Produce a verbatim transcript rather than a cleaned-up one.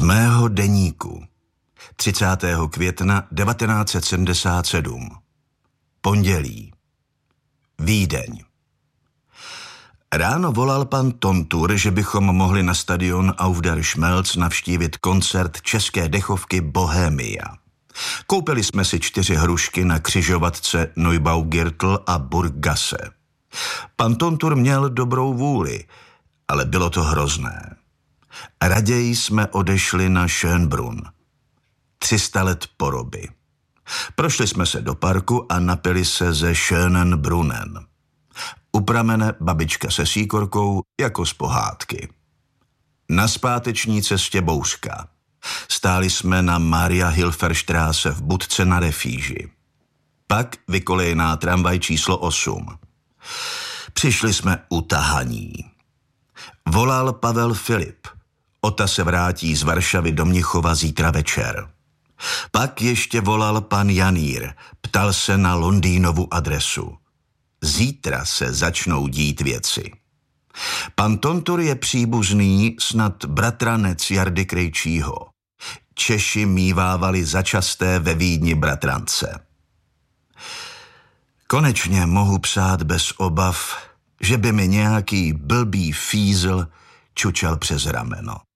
mého deníku. třicátého května devatenáct set sedmdesát sedm. Pondělí. Vídeň. Ráno volal pan Tontur, že bychom mohli na stadion Auf der Schmelz navštívit koncert české dechovky Bohemia. Koupili jsme si čtyři hrušky na křižovatce Neubaugürtel a Burggasse. Pan Tontur měl dobrou vůli, ale bylo to hrozné. Raději jsme odešli na Schönbrunn. tři sta let poroby. Prošli jsme se do parku a napili se ze Schönen Brunnen. U pramene babička se síkorkou jako z pohádky. Na zpáteční cestě bouřka. Stáli jsme na Maria-Hilfer-Straße v budce na Refíži. Pak vykolejná tramvaj číslo osm. Přišli jsme utahaní. Volal Pavel Filip. Ota se vrátí z Varšavy do Mnichova zítra večer. Pak ještě volal pan Janír. Ptal se na Londýnovu adresu. Zítra se začnou dít věci. Pan Tontur je příbuzný, snad bratranec Jardy Krejčího. Češi mívávali začasté ve Vídni bratrance. Konečně mohu psát bez obav, že by mi nějaký blbý fízl čučel přes rameno.